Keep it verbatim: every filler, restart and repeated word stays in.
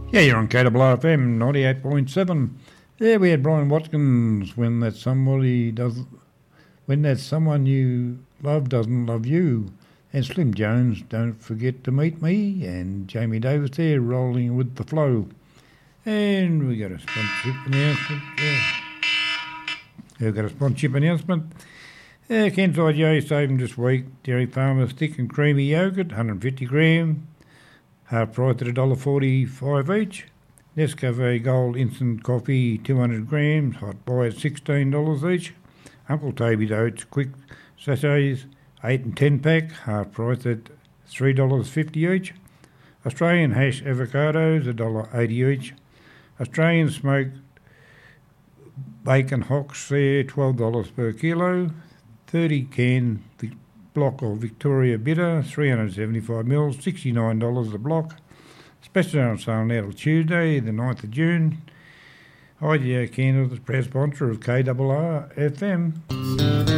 Yeah, you're on K R R F M ninety-eight point seven. Yeah, we had Brian Watkins. When that somebody does, when that someone you love doesn't love you, and Slim Jones, don't forget to meet me, and Jamie Davis there, rolling with the flow. And we got a sponsorship announcement. Yeah. We've got a sponsorship announcement. Uh, Kenside Yo saving this week. Dairy Farmers thick and creamy yogurt, one hundred fifty gram. Half price at one dollar forty-five each. Nescafe Gold Instant Coffee, two hundred grams, hot buy at sixteen dollars each. Uncle Toby's Oats Quick Sachets, eight and ten pack, half price at three dollars fifty each. Australian Hash Avocados, one dollar eighty each. Australian Smoked Bacon Hocks there, twelve dollars per kilo. thirty can the block of Victoria Bitter, three hundred seventy-five mils, sixty-nine dollars a block. Special on sale now till Tuesday, the ninth of June. I G A Candles, proud sponsor of K R R F M.